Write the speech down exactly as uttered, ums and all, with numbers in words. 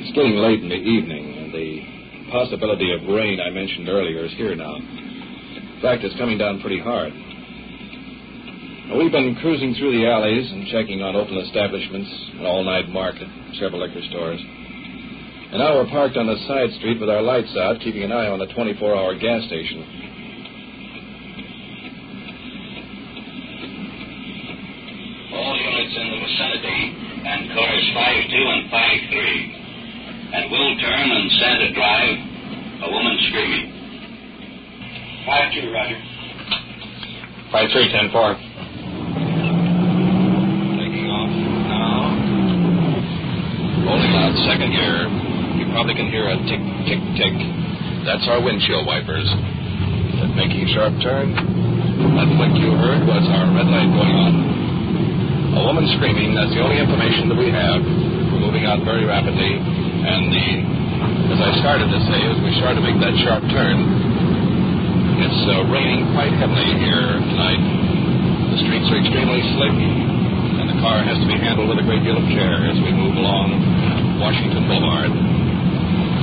It's getting late in the evening, and the possibility of rain I mentioned earlier is here now. In fact, it's coming down pretty hard. We've been cruising through the alleys and checking on open establishments, an all-night market, several liquor stores. And now we're parked on the side street with our lights out, keeping an eye on the twenty-four hour gas station. All units in the vicinity and cars five two and five three. At Will Turn and Santa Drive, a woman screaming. five two, Roger. five three, ten four. Rolling out second gear. You probably can hear a tick, tick, tick. That's our windshield wipers. That making sharp turn. That flick you heard was our red light going on. A woman screaming, that's the only information that we have. We're moving out very rapidly. And the, as I started to say, as we started to make that sharp turn, it's uh, raining quite heavily here tonight. The streets are extremely slick. The car has to be handled with a great deal of care as we move along Washington Boulevard.